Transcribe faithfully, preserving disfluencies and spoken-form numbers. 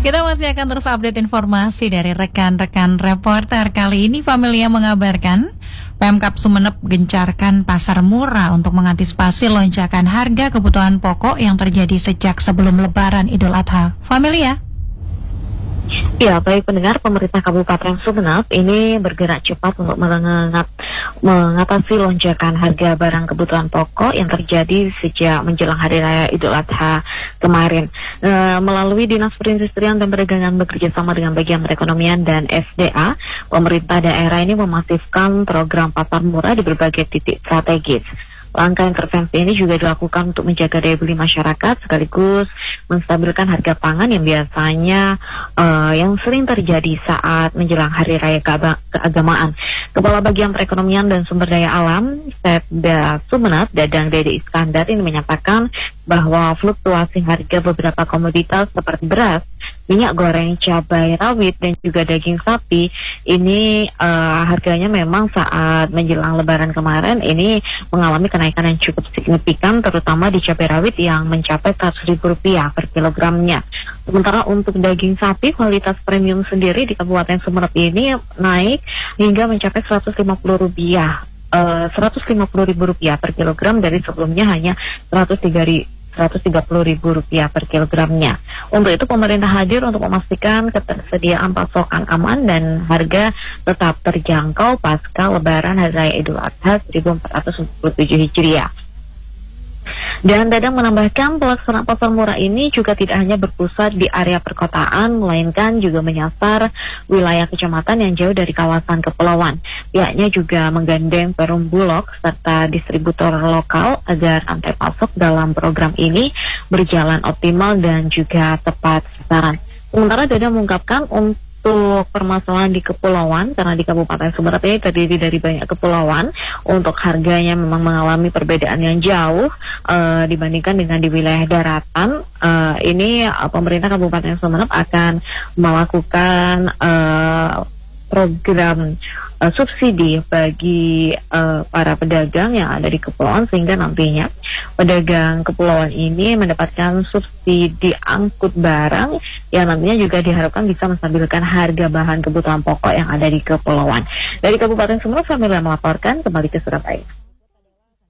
Kita masih akan terus update informasi dari rekan-rekan reporter. Kali ini Familia mengabarkan Pemkab Sumeneb gencarkan pasar murah untuk mengantisipasi lonjakan harga kebutuhan pokok yang terjadi sejak sebelum Lebaran Idul Adha. Familia. Ya, baik pendengar, pemerintah Kabupaten Sumeneb ini bergerak cepat untuk mengat, mengatasi lonjakan harga barang kebutuhan pokok yang terjadi sejak menjelang Hari Raya Idul Adha kemarin. E, melalui Dinas Perindustrian dan Perdagangan bekerja sama dengan bagian perekonomian dan S D A, pemerintah daerah ini memasifkan program pasar murah di berbagai titik strategis. Langkah intervensi ini juga dilakukan untuk menjaga daya beli masyarakat sekaligus menstabilkan harga pangan yang biasanya uh, yang sering terjadi saat menjelang Hari Raya Keagamaan. Kepala Bagian Perekonomian dan Sumber Daya Alam Setda Sumeneb, Dadang Dede Iskandar, ini menyatakan bahwa fluktuasi harga beberapa komoditas seperti beras, minyak goreng, cabai rawit, dan juga daging sapi ini uh, harganya memang saat menjelang Lebaran kemarin ini mengalami kenaikan yang cukup signifikan, terutama di cabai rawit yang mencapai seratus ribu rupiah per kilogramnya. Sementara untuk daging sapi kualitas premium sendiri di Kabupaten Sumeneb ini naik hingga mencapai seratus lima puluh rupiah, uh, seratus lima puluh ribu rupiah per kilogram dari sebelumnya hanya seratus tiga puluh ribu rupiah per kilogramnya. Untuk itu pemerintah hadir untuk memastikan ketersediaan pasokan aman dan harga tetap terjangkau pasca Lebaran Hari Raya Idul Adha seribu empat ratus empat puluh tujuh Hijriah. Dan Dadang menambahkan pelaksanaan pasar murah ini juga tidak hanya berpusat di area perkotaan, melainkan juga menyasar wilayah kecamatan yang jauh dari kawasan kepulauan. Pihaknya juga menggandeng Perum Bulog serta distributor lokal agar rantai pasok dalam program ini berjalan optimal dan juga tepat sasaran. Sementara Dadang mengungkapkan untuk Untuk permasalahan di kepulauan, karena di Kabupaten Sumeneb ini terdiri dari banyak kepulauan, untuk harganya memang mengalami perbedaan yang jauh uh, dibandingkan dengan di wilayah daratan. Uh, ini uh, pemerintah Kabupaten Sumeneb akan melakukan uh, program uh, subsidi bagi uh, para pedagang yang ada di kepulauan, sehingga nantinya pedagang kepulauan ini mendapatkan subsidi angkut barang yang nantinya juga diharapkan bisa menstabilkan harga bahan kebutuhan pokok yang ada di kepulauan. Dari Kabupaten Sumeneb, Familia melaporkan kembali ke Surabaya.